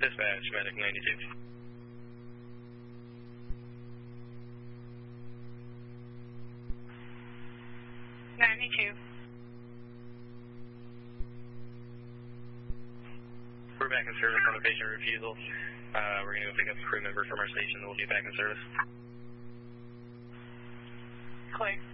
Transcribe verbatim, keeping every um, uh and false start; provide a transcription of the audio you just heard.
Dispatch, Medic ninety-two. ninety-two. We're back in service on a patient refusal. Uh, we're going to go pick up a crew member from our station. We'll be back in service. Clear.